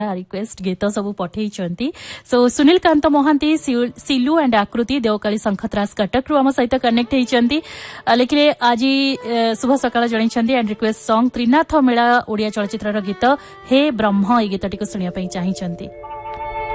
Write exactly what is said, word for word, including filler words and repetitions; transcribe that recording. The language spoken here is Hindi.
रिक्वेस्ट गीत सब पठे सो सुनील कांत महांती सिलु एंड आकृति देवकाली शंखत्रास कटक रु आम सहित कनेक्ट होती लिखिले आज शुभ सकाळ जणाइछन्ती एंड रिक्वेस्ट सॉन्ग त्रिनाथ मेला ओडिया चलचित्र गीत हे ब्रह्म ये गीतटी को सुनिया चाहिए।